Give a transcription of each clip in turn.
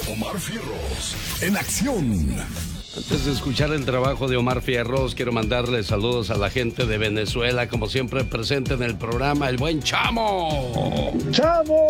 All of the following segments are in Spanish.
Omar Fierros, en acción. Antes de escuchar el trabajo de Omar Fierros, quiero mandarle saludos a la gente de Venezuela, como siempre presente en el programa, el buen Chamo. ¡Chamo!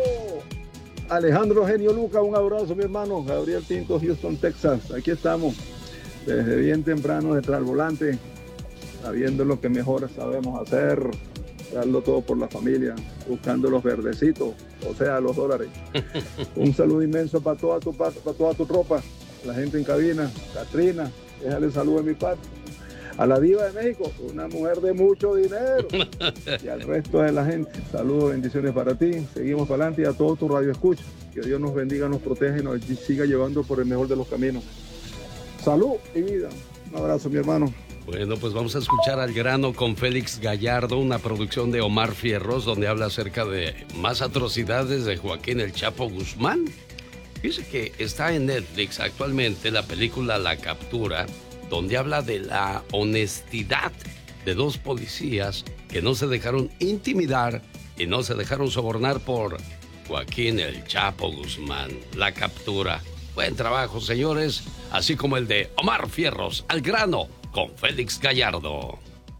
Alejandro Genio Luca, un abrazo, mi hermano. Gabriel Pinto, Houston, Texas. Aquí estamos, desde bien temprano, detrás del volante, sabiendo lo que mejor sabemos hacer, darlo todo por la familia, buscando los verdecitos, o sea, los dólares. Un saludo inmenso para toda tu tropa, la gente en cabina. Katrina, déjale saludo de mi parte. A la diva de México, una mujer de mucho dinero. Y al resto de la gente, saludos, bendiciones para ti. Seguimos para adelante y a todos tus radioescuchas. Que Dios nos bendiga, nos protege y nos siga llevando por el mejor de los caminos. Salud y vida. Un abrazo, mi hermano. Bueno, pues vamos a escuchar Al Grano con Félix Gallardo, una producción de Omar Fierros, donde habla acerca de más atrocidades de Joaquín El Chapo Guzmán. Dice que está en Netflix actualmente la película La Captura, donde habla de la honestidad de dos policías que no se dejaron intimidar y no se dejaron sobornar por Joaquín El Chapo Guzmán. La Captura. Buen trabajo, señores, así como el de Omar Fierros, Al Grano, con Félix Gallardo.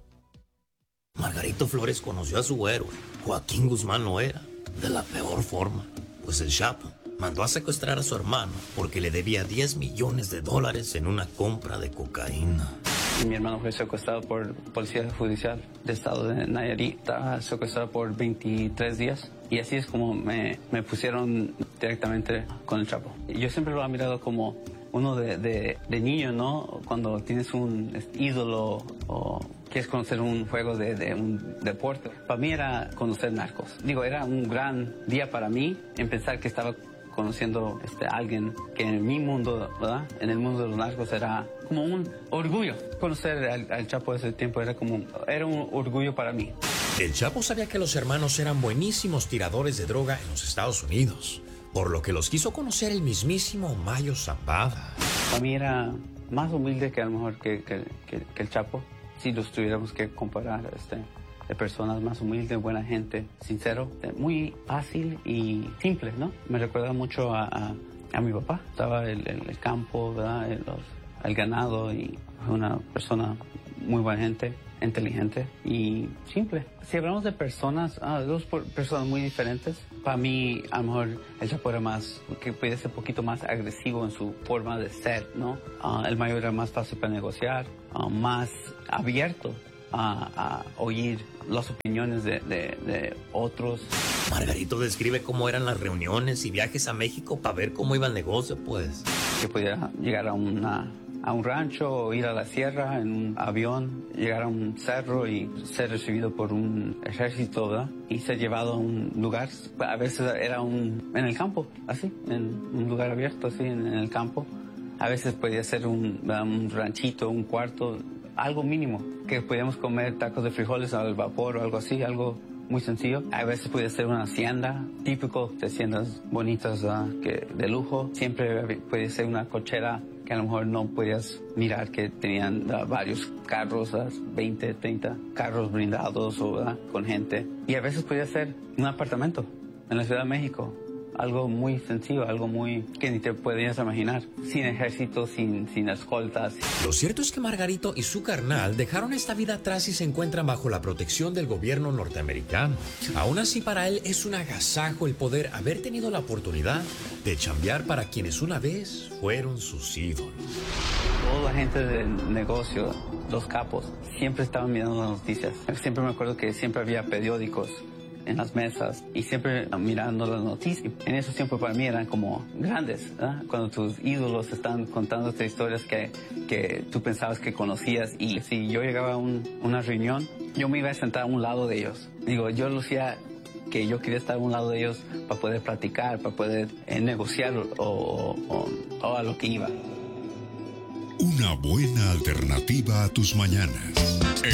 Margarito Flores conoció a su héroe. Joaquín Guzmán lo era, de la peor forma. Pues el Chapo mandó a secuestrar a su hermano porque le debía $10 millones en una compra de cocaína. Mi hermano fue secuestrado por Policía Judicial del estado de Nayarit. Estaba secuestrado por 23 días. Y así es como me pusieron directamente con el Chapo. Yo siempre lo he mirado como uno de niño, ¿no? Cuando tienes un ídolo o quieres conocer un juego de un deporte. Para mí era conocer narcos. Digo, era un gran día para mí en pensar que estaba conociendo a alguien que en mi mundo, ¿verdad? En el mundo de los narcos era como un orgullo. Conocer al Chapo de ese tiempo era un orgullo para mí. El Chapo sabía que los hermanos eran buenísimos tiradores de droga en los Estados Unidos, por lo que los quiso conocer el mismísimo Mayo Zambada. Para mí era más humilde que a lo mejor que el Chapo, si los tuviéramos que comparar, de personas más humildes, buena gente, sincero, muy fácil y simple, ¿no? Me recuerda mucho a mi papá. Estaba el campo, ¿verdad? El ganado, y una persona muy buena gente, inteligente y simple. Si hablamos de personas, dos personas muy diferentes, para mí a lo mejor el Chapo era que puede ser un poquito más agresivo en su forma de ser, ¿no? El Mayo era más fácil para negociar, más abierto a oír las opiniones de otros. Margarito describe cómo eran las reuniones y viajes a México para ver cómo iba el negocio, pues. Que podía llegar a un rancho o ir a la sierra en un avión, llegar a un cerro y ser recibido por un ejército, ¿verdad? Y ser llevado a un lugar, a veces era en el campo, así, en un lugar abierto, así, en el campo. A veces podía ser un ranchito, un cuarto, algo mínimo, que podíamos comer tacos de frijoles al vapor o algo así, algo muy sencillo. A veces puede ser una hacienda, típico de haciendas bonitas, de lujo. Siempre puede ser una cochera que a lo mejor no podías mirar, que tenían varios carros, 20, 30 carros blindados con gente. Y a veces podía ser un apartamento en la Ciudad de México. Algo muy sencillo, algo muy que ni te podías imaginar. Sin ejército, sin escoltas. Lo cierto es que Margarito y su carnal dejaron esta vida atrás y se encuentran bajo la protección del gobierno norteamericano. Aún así, para él es un agasajo el poder haber tenido la oportunidad de chambear para quienes una vez fueron sus ídolos. Toda la gente del negocio, los capos, siempre estaban mirando las noticias. Siempre me acuerdo que siempre había periódicos en las mesas y siempre mirando las noticias. En esos tiempos para mí eran como grandes, ¿verdad? Cuando tus ídolos están contándote historias que tú pensabas que conocías, y si yo llegaba a una reunión, yo me iba a sentar a un lado de ellos. Digo, yo lucía que yo quería estar a un lado de ellos para poder platicar, para poder negociar o a lo que iba. Una buena alternativa a tus mañanas.